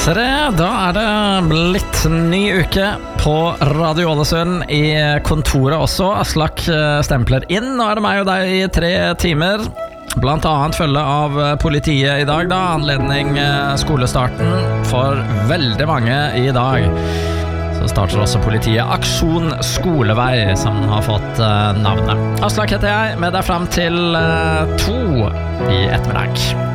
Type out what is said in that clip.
Så da det blitt ny uke på Radio Ålesund I kontoret også. Aslak stempler inn. Nå det meg og deg I 3 timer. Blant annet følge av politiet I dag da. Anledning skolestarten for veldig mange I dag. Så starter også politiet Aksjon Skolevei, som har fått navnet. Aslak heter jeg, med deg frem til 2 I ettermiddag.